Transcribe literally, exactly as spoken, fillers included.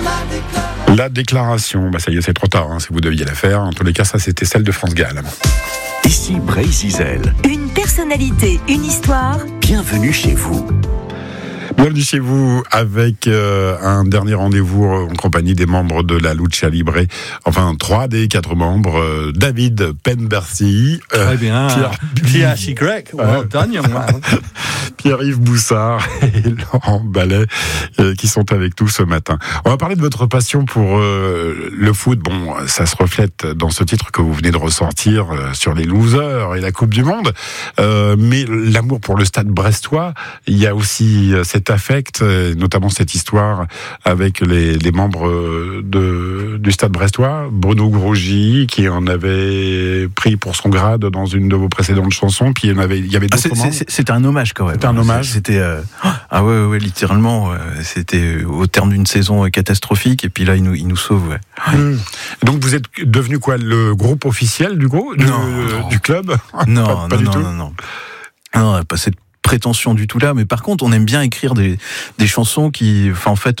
La déclaration, bah ça y est, c'est trop tard, hein, si vous deviez la faire. En tous les cas, ça, c'était celle de France Gall. Ici Bray-Zizel. Une personnalité, une histoire. Bienvenue chez vous. Bienvenue chez vous avec euh, un dernier rendez-vous en compagnie des membres de la Lucha Libre. Enfin, trois des quatre membres. Euh, David Penbercy. Euh, Très bien. Pierre, Pierre Chigrec. Well done, young man. Pierre-Yves Boussard et Laurent Ballet euh, qui sont avec nous ce matin. On va parler de votre passion pour euh, le foot. Bon, ça se reflète dans ce titre que vous venez de ressortir euh, sur les losers et la Coupe du Monde. Euh, mais l'amour pour le stade brestois, il y a aussi euh, cet affect, euh, notamment cette histoire avec les, les membres de, du stade brestois. Bruno Grosjean, qui en avait pris pour son grade dans une de vos précédentes chansons. Puis il y en avait, il y avait d'autres ah, membres. C'était un hommage quand même. C'était un hommage. C'était euh, ah ouais, ouais, littéralement, euh, c'était au terme d'une saison catastrophique et puis là il nous, il nous sauve. Ouais. Mmh. Donc vous êtes devenu quoi, le groupe officiel du groupe, du, non, euh, non. du club? Non, pas, non, pas du non, tout. non, non, non, non, pas cette prétention du tout là. Mais par contre, on aime bien écrire des des chansons qui, enfin en fait,